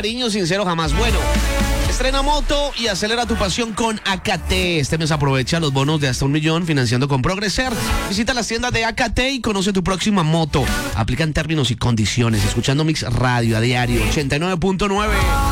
cariño sincero jamás. Bueno, estrena moto y acelera tu pasión con AKT. Este mes aprovecha los bonos de hasta 1 millón financiando con Progreser. Visita las tiendas de AKT y conoce tu próxima moto. Aplican términos y condiciones. Escuchando Mix Radio a diario 89.9.